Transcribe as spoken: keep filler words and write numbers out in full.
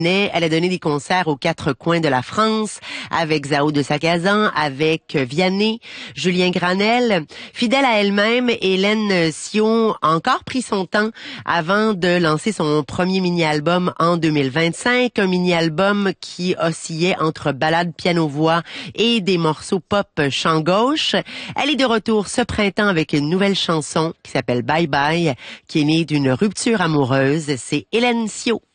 Elle a donné des concerts aux quatre coins de la France, avec Zao de Sagazan, avec Vianney, Julien Granel. Fidèle à elle-même, Hélène Sion a encore pris son temps avant de lancer son premier mini-album en deux mille vingt-cinq, un mini-album qui oscillait entre ballades piano-voix et des morceaux pop chant gauche. Elle est de retour ce printemps avec une nouvelle chanson qui s'appelle Bye Bye, qui est née d'une rupture amoureuse. C'est Hélène Sion.